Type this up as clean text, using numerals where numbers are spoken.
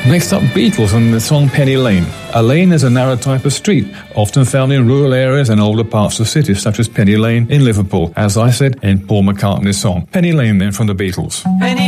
Next up, Beatles and the song Penny Lane. A lane is a narrow type of street, often found in rural areas and older parts of cities, such as Penny Lane in Liverpool, as I said in Paul McCartney's song. Penny Lane then from the Beatles.